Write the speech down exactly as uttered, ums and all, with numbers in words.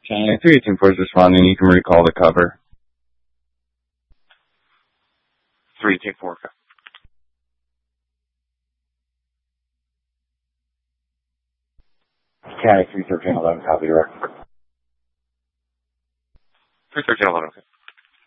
County three eighteen four is responding. You can recall the cover. three eighteen four, okay. County three thirteen eleven, copy direct. three thirteen eleven, okay.